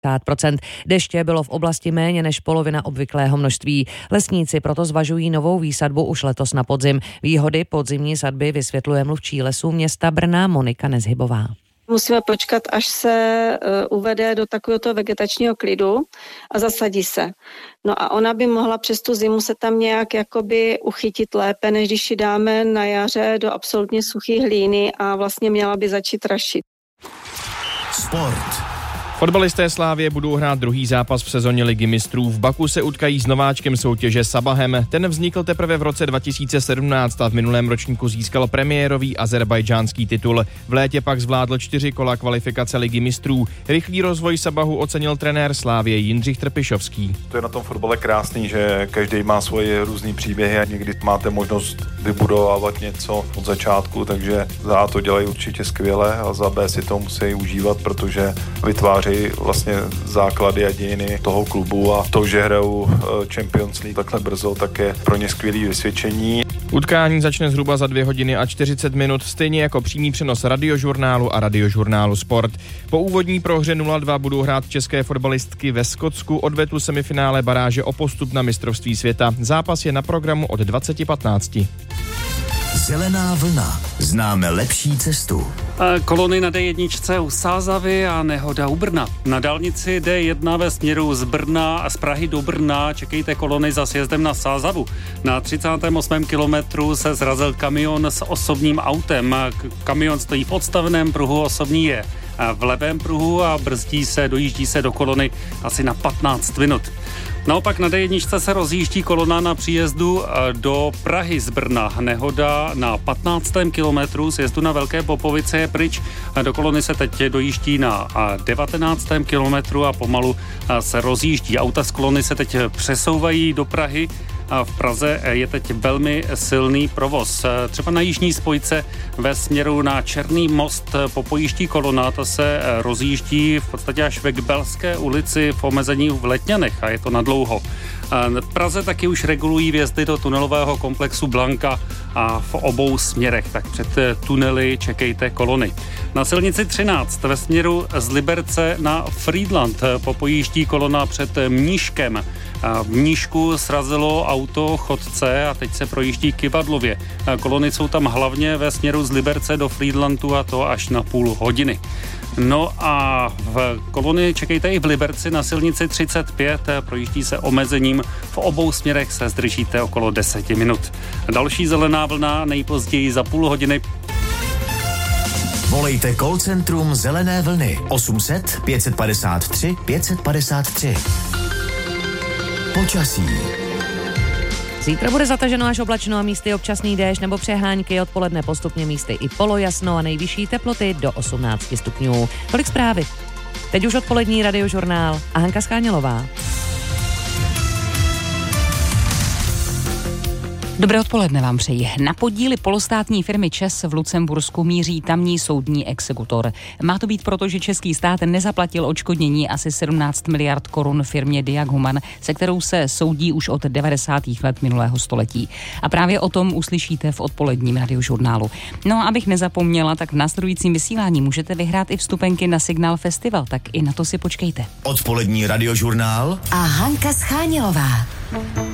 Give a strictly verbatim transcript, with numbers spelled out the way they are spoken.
procent. Deště bylo v oblasti méně než polovina obvyklého množství. Lesníci proto zvažují novou výsadbu už letos na podzim. Výhody podzimní sadby vysvětluje mluvčí Lesů města Brna Monika Nezhybová. Musíme počkat, až se uh, uvede do takovéhoto vegetačního klidu a zasadí se. No a ona by mohla přes tu zimu se tam nějak jakoby uchytit lépe, než když ji dáme na jaře do absolutně suché hlíny a vlastně měla by začít rašit. Sport. Fotbalisté Slavie budou hrát druhý zápas v sezóně Ligy mistrů. V Baku se utkají s nováčkem soutěže Sabahem. Ten vznikl teprve v roce dva tisíce sedmnáct a v minulém ročníku získal premiérový azerbajdžánský titul. V létě pak zvládl čtyři kola kvalifikace Ligy mistrů. Rychlý rozvoj Sabahu ocenil trenér Slavie Jindřich Trpišovský. To je na tom fotbale krásný, že každý má svoje různý příběhy a někdy máte možnost vybudovávat něco od začátku, takže za A to dělají určitě skvěle a za B si to musí užívat, protože vytváří vlastně základy a dějiny toho klubu a to, že hrajou Champions League takhle brzo, tak je pro ně skvělý vysvědčení. Utkání začne zhruba za dvě hodiny a čtyřicet minut, stejně jako přímý přenos Radiožurnálu a Radiožurnálu Sport. Po úvodní prohře nula dva budou hrát české fotbalistky ve Skotsku odvetu semifinále baráže o postup na mistrovství světa. Zápas je na programu od dvacet patnáct. Zelená vlna. Známe lepší cestu. Kolony na D jedna u Sázavy a nehoda u Brna. Na dálnici D jedna ve směru z Brna a z Prahy do Brna čekejte kolony za sjezdem na Sázavu. Na třicátém osmém kilometru se zrazil kamion s osobním autem. Kamion stojí v odstavném pruhu, osobní je v levém pruhu a brzdí se, dojíždí se do kolony asi na patnáct minut. Naopak na D jedna se rozjíždí kolona na příjezdu do Prahy z Brna. Nehoda na patnáctém kilometru sjezdu na Velké Popovice je pryč. Do kolony se teď dojíždí na devatenáctém kilometru a pomalu se rozjíždí. Auta z kolony se teď přesouvají do Prahy. A v Praze je teď velmi silný provoz. Třeba na jižní spojce ve směru na Černý most popojíždí kolona, ta se rozjíždí v podstatě až ve Kbelské ulici v omezení v Letňanech a je to nadlouho. V Praze taky už regulují vjezdy do tunelového komplexu Blanka a v obou směrech, tak před tunely čekejte kolony. Na silnici třináct ve směru z Liberce na Frýdlant popojíždí kolona před Mníškem. V Mníšku srazilo auto chodce a teď se projíždí Kyvadlově. Kolony jsou tam hlavně ve směru z Liberce do Frýdlantu a to až na půl hodiny. No a v kolony čekejte i v Liberci na silnici třicet pět, projíždí se omezením, v obou směrech se zdržíte okolo deset minut. Další zelená vlna nejpozději za půl hodiny. Volejte call centrum Zelené vlny osm set pět padesát tři pět padesát tři. Počasí. Zítra bude zataženo až oblačno a místy občasný déšť nebo přehánky, odpoledne postupně místy i polojasno a nejvyšší teploty do osmnáct stupňů. Tolik zprávy. Teď už odpolední Radiožurnál a Hanka Schánělová. Dobré odpoledne vám přeji. Na podíly polostátní firmy ČEZ v Lucembursku míří tamní soudní exekutor. Má to být proto, že český stát nezaplatil odškodnění asi sedmnáct miliard korun firmě Diag Human, se kterou se soudí už od devadesátých let minulého století. A právě o tom uslyšíte v odpoledním Radiožurnálu. No a abych nezapomněla, tak v následujícím vysílání můžete vyhrát i vstupenky na Signál Festival, tak i na to si počkejte. Odpolední Radiožurnál a Hanka Schánělová.